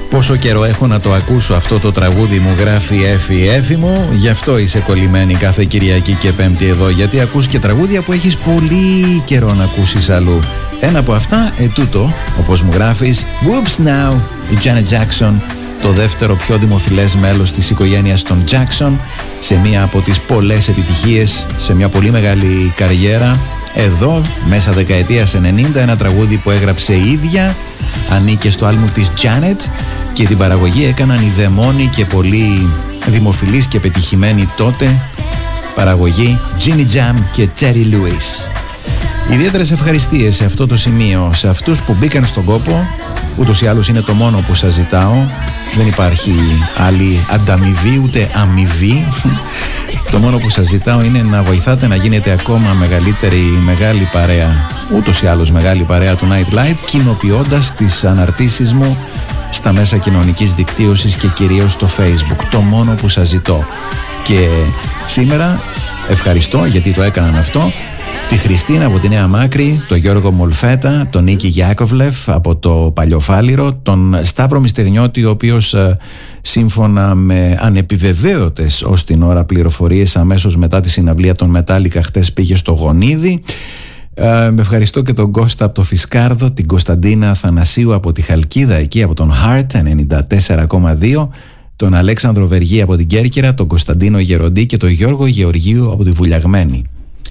Πόσο καιρό έχω να το ακούσω αυτό το τραγούδι, μου γράφει Έφη μου. Γι' αυτό είσαι κολλημένη κάθε Κυριακή και Πέμπτη εδώ, γιατί ακούς και τραγούδια που έχεις πολύ καιρό να ακούσεις αλλού. Ένα από αυτά, τούτο, όπως μου γράφεις, Whoops Now, η Janet Jackson, το δεύτερο πιο δημοφιλές μέλος της οικογένειας των Jackson, σε μία από τις πολλές επιτυχίες, σε μια πολύ μεγάλη καριέρα. Εδώ, μέσα δεκαετίας 90, ένα τραγούδι που έγραψε η ίδια, ανήκε στο άλμπουμ της Janet και την παραγωγή έκαναν οι δαιμόνοι και πολύ δημοφιλείς και πετυχημένοι τότε παραγωγή Jimmy Jam και Terry Lewis. Ιδιαίτερες ευχαριστίες σε αυτό το σημείο σε αυτούς που μπήκαν στον κόπο. Ούτως ή άλλως είναι το μόνο που σας ζητάω. Δεν υπάρχει άλλη ανταμοιβή ούτε αμοιβή. Το μόνο που σας ζητάω είναι να βοηθάτε να γίνετε ακόμα μεγάλη παρέα, ούτως ή άλλως μεγάλη παρέα του Nightlight, κοινοποιώντας τις αναρτήσεις μου στα μέσα κοινωνικής δικτύωσης και κυρίως στο Facebook. Το μόνο που σας ζητώ. Και σήμερα ευχαριστώ, γιατί το έκαναν αυτό, τη Χριστίνα από τη Νέα Μάκρη, τον Γιώργο Μολφέτα, τον Νίκη Γιάκοβλεφ από το Παλιοφάλιρο, τον Σταύρο Μιστερνιώτη, ο οποίος σύμφωνα με ανεπιβεβαίωτες ως την ώρα πληροφορίες αμέσως μετά τη συναυλία των Μετάλλικα χτες πήγε στο Γονίδι. Με ευχαριστώ και τον Κώστα από το Φισκάρδο, την Κωνσταντίνα Θανασίου από τη Χαλκίδα, εκεί από τον Heart 94,2, τον Αλέξανδρο Βεργή από την Κέρκυρα, τον Κωνσταντίνο Γεροντή και τον Γιώργο Γεωργίου από τη Βουλιαγμένη.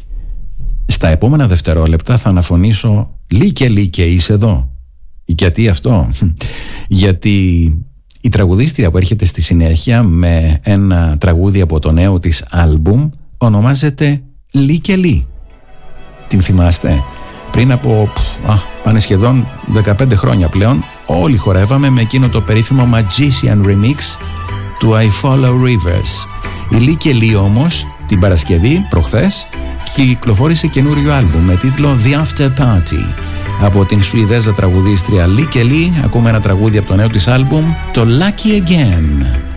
Στα επόμενα δευτερόλεπτα θα αναφωνήσω Λίκε είσαι εδώ. Γιατί αυτό? Γιατί η τραγουδίστρια που έρχεται στη συνέχεια με ένα τραγούδι από το νέο της άλμπουμ ονομάζεται Λίκε. Την θυμάστε? Πριν από πάνε σχεδόν 15 χρόνια πλέον, όλοι χορεύαμε με εκείνο το περίφημο Magician Remix του I Follow Rivers. Η Λίκε όμως την Παρασκευή προχθές κυκλοφόρησε καινούριο άλμπουμ με τίτλο The After Party. Από την Σουηδέζα τραγουδίστρια Λίκε, ακούμε ένα τραγούδι από το νέο της άλμπουμ, το Lucky Again.